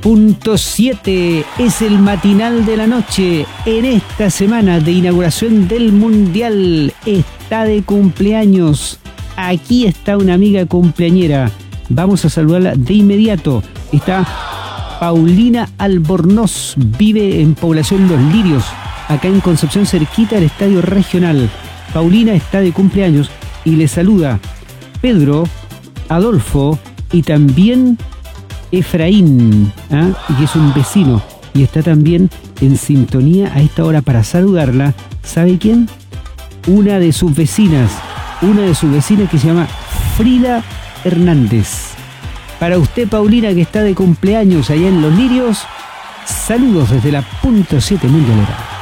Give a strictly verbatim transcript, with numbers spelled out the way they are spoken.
Punto siete es el matinal de la noche. En esta semana de inauguración del Mundial está de cumpleaños. Aquí está una amiga cumpleañera. Vamos a saludarla de inmediato. Está Paulina Albornoz. Vive en Población Los Lirios, acá en Concepción, cerquita del Estadio Regional. Paulina está de cumpleaños y le saluda Pedro, Adolfo y también Efraín, ¿eh? Y es un vecino y está también en sintonía a esta hora para saludarla. ¿Sabe quién? Una de sus vecinas, una de sus vecinas que se llama Frida Hernández. Para usted, Paulina, que está de cumpleaños allá en Los Lirios, saludos desde la Punto siete Mundialera.